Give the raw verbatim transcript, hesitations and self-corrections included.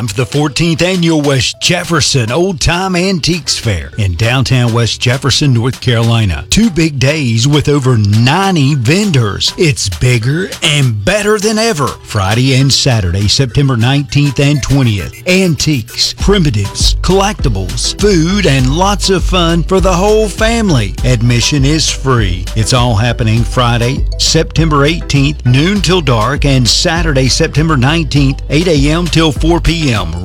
For the fourteenth Annual West Jefferson Old Time Antiques Fair in downtown West Jefferson, North Carolina. Two big days with over ninety vendors. It's bigger and better than ever. Friday and Saturday, September nineteenth and twentieth. Antiques, primitives, collectibles, food, and lots of fun for the whole family. Admission is free. It's all happening Friday, September eighteenth, noon till dark, and Saturday, September nineteenth, eight a.m. till four p.m.